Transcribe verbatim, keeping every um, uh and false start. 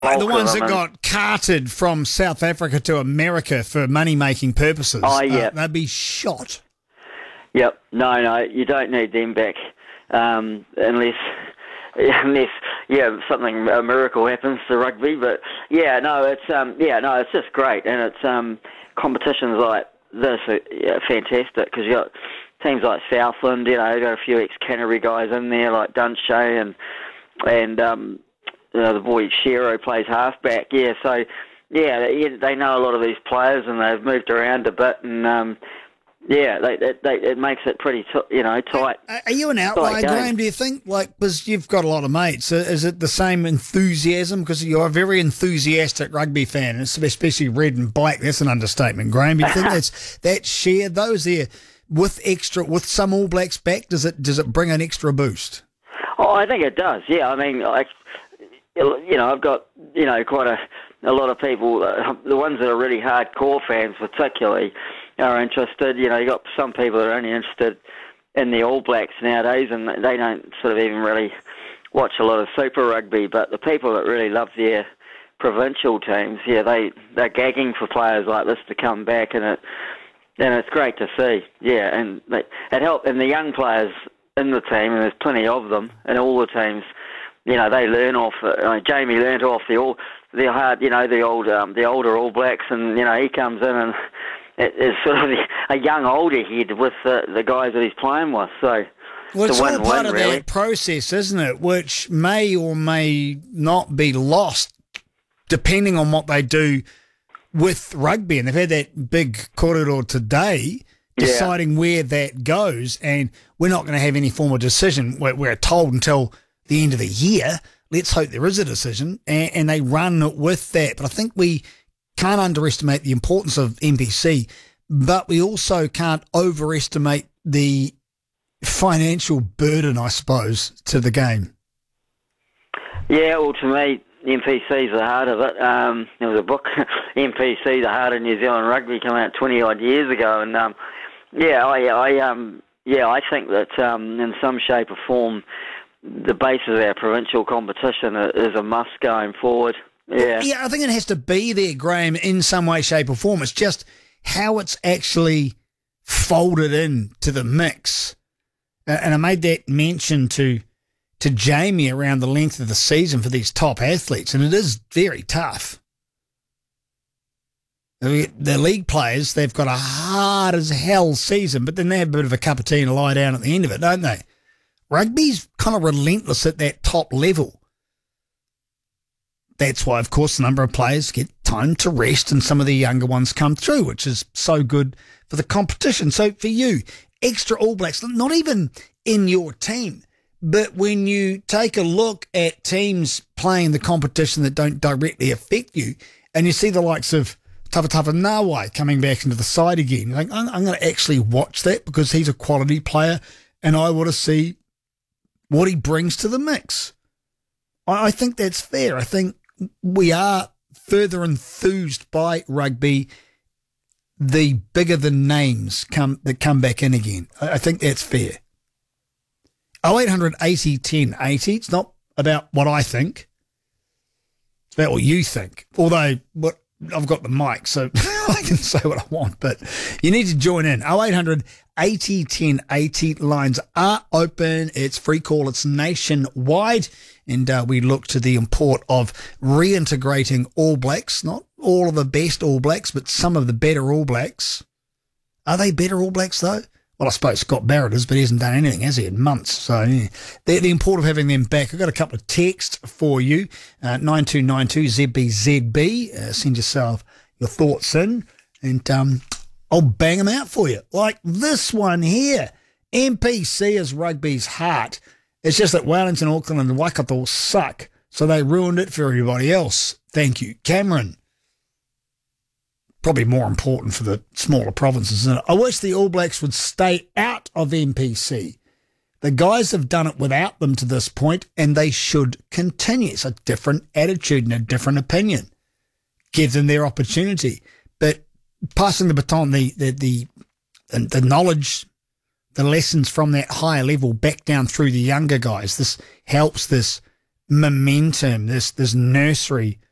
Like the ones that and, got carted from South Africa to America for money-making purposes. Oh, yeah. Uh, they'd be shot. Yep. No, no, you don't need them back um, unless, unless, yeah, something, a miracle happens to rugby. But, yeah, no, it's, um, yeah, no, it's just great. And it's um, competitions like this are yeah, fantastic because you got teams like Southland, you know, got a few ex-Canterbury guys in there like Dunshea and, and um, you know, the boy Shero plays halfback. Yeah, so, yeah, they, they know a lot of these players and they've moved around a bit and, um, yeah, they, they, it makes it pretty, t- you know, tight. Are, are you an outlier, Graham, do you think? Like, because you've got a lot of mates. Is it the same enthusiasm? Because you're a very enthusiastic rugby fan, especially red and black. That's an understatement, Graham. Do you think that's that's shared? Those there with extra, with some All Blacks back, does it does it bring an extra boost? Oh, I think it does. Yeah, I mean, like, you know, I've got, you know, quite a, a lot of people, uh, the ones that are really hardcore fans particularly, are interested. You know, you got some people that are only interested in the All Blacks nowadays, and they don't sort of even really watch a lot of Super Rugby. But the people that really love their provincial teams, yeah, they they're gagging for players like this to come back, and it and it's great to see. Yeah, and they, it helps. And the young players in the team, and there's plenty of them in all the teams. You know, they learn off. Uh, Jamie learned off the all the hard, you know, the old um, the older All Blacks, and you know he comes in and is sort of a young older head with the, the guys that he's playing with. So well, it's, it's all part of really. that process, isn't it? Which may or may not be lost depending on what they do with rugby. And they've had that big corridor today deciding yeah. where that goes. And we're not going to have any formal decision. We're, we're told until the end of the year. Let's hope there is a decision. And, and they run with that. But I think we can't underestimate the importance of N P C, but we also can't overestimate the financial burden, I suppose, to the game. Yeah, well, to me, N P C is the heart of it. Um, there was a book, N P C, The Heart of New Zealand Rugby, came out twenty odd years ago, and um, yeah, I, I, um, yeah, I think that um, in some shape or form, the basis of our provincial competition is a must going forward. Yeah. yeah, I think it has to be there, Graham, in some way, shape or form. It's just how it's actually folded in to the mix. Uh, and I made that mention to to Jamie around the length of the season for these top athletes, and it is very tough. I mean, the league players, they've got a hard as hell season, but then they have a bit of a cup of tea and a lie down at the end of it, don't they? Rugby's kind of relentless at that top level. That's why, of course, the number of players get time to rest and some of the younger ones come through, which is so good for the competition. So for you, extra All Blacks, not even in your team, but when you take a look at teams playing the competition that don't directly affect you, and you see the likes of Tawatafa Nawai coming back into the side again, you're like, I'm, I'm going to actually watch that because he's a quality player and I want to see what he brings to the mix. I, I think that's fair. I think we are further enthused by rugby the bigger the names come that come back in again. I, I think that's fair. oh eight hundred eighty ten eighty. It's not about what I think. It's about what you think. Although what I've got the mic, so I can say what I want, but you need to join in. oh eight hundred eighty ten eighty. Lines are open. It's free call. It's nationwide. And uh, we look to the import of reintegrating All Blacks, not all of the best All Blacks, but some of the better All Blacks. Are they better All Blacks, though? Well, I suppose Scott Barrett is, but he hasn't done anything, has he, in months? So yeah. the, the import of having them back. I've got a couple of texts for you. Uh, nine two nine two Z B Z B. Uh, send yourself your thoughts in, and um, I'll bang them out for you. Like this one here. N P C is rugby's heart. It's just that Wellington, Auckland and Waikato suck, so they ruined it for everybody else. Thank you. Cameron. Probably more important for the smaller provinces, isn't it? I wish the All Blacks would stay out of N P C. The guys have done it without them to this point, and they should continue. It's a different attitude and a different opinion. Give them their opportunity. But passing the baton, the the the, the knowledge, the lessons from that higher level back down through the younger guys, this helps this momentum, this this nursery